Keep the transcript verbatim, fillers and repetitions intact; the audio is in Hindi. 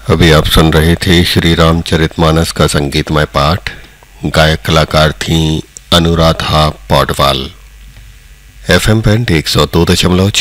अभी आप सुन रहे थे श्री रामचरितमानस का संगीतमय पाठ। गायक कलाकार थी Anuradha Paudwal. F M band एक सौ दो दशमलव